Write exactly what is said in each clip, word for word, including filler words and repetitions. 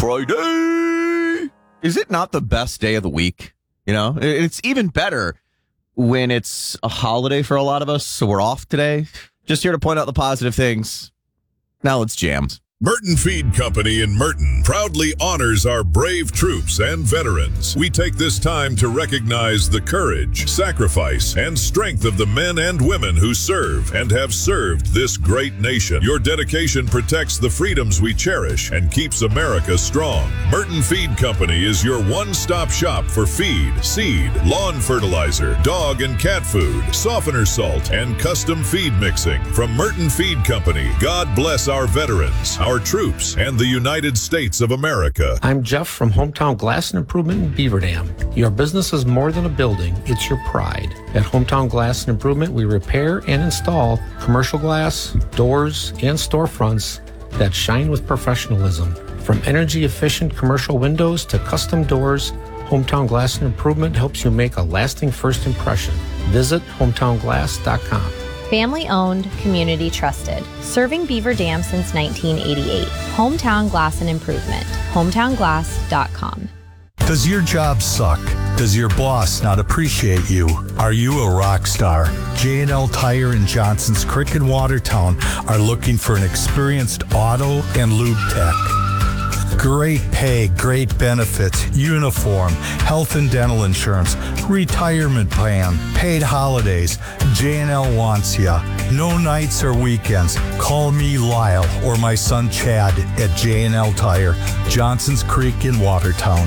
Friday! Is it not the best day of the week? You know, it's even better when it's a holiday for a lot of us, so we're off today. Just here to point out the positive things. Now let's jam. Merton Feed Company in Merton proudly honors our brave troops and veterans. We take this time to recognize the courage, sacrifice, and strength of the men and women who serve and have served this great nation. Your dedication protects the freedoms we cherish and keeps America strong. Merton Feed Company is your one-stop shop for feed, seed, lawn fertilizer, dog and cat food, softener salt, and custom feed mixing. From Merton Feed Company, God bless our veterans, our troops, and the United States of America. I'm Jeff from Hometown Glass and Improvement in Beaver Dam. Your business is more than a building, it's your pride. At Hometown Glass and Improvement, we repair and install commercial glass, doors, and storefronts that shine with professionalism. From energy-efficient commercial windows to custom doors, Hometown Glass and Improvement helps you make a lasting first impression. Visit hometown glass dot com. Family owned, community trusted. Serving Beaver Dam since nineteen eighty-eight. Hometown Glass and Improvement. hometown glass dot com. Does your job suck? Does your boss not appreciate you? Are you a rock star? J and L Tire in Johnson's Creek in Watertown are looking for an experienced auto and lube tech. Great pay, great benefits, uniform, health and dental insurance, retirement plan, paid holidays. J and L wants ya. No nights or weekends. Call me Lyle or my son Chad at J and L Tire, Johnson's Creek in Watertown.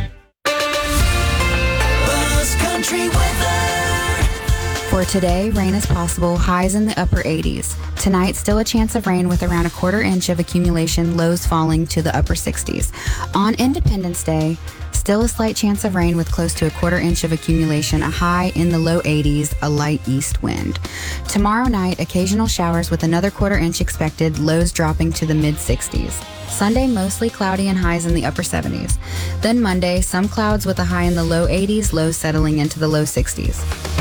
Buzz Country weather. For today, rain is possible, highs in the upper eighties. Tonight, still a chance of rain with around a quarter inch of accumulation, lows falling to the upper sixties. On Independence Day, still a slight chance of rain with close to a quarter inch of accumulation, a high in the low eighties, a light east wind. Tomorrow night, occasional showers with another quarter inch expected, lows dropping to the mid sixties. Sunday, mostly cloudy and highs in the upper seventies. Then Monday, some clouds with a high in the low eighties, lows settling into the low sixties.